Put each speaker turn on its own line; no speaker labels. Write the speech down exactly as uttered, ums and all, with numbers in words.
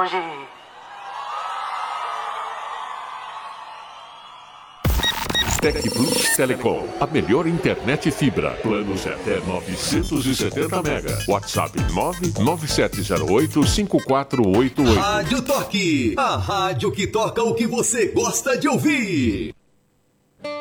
longe ir.
Tec Plus Telecom, a melhor internet fibra. Planos até novecentos e setenta mega. WhatsApp nove nove sete zero oito cinco quatro oito oito.
Rádio Toque, a rádio que toca o que você gosta de ouvir.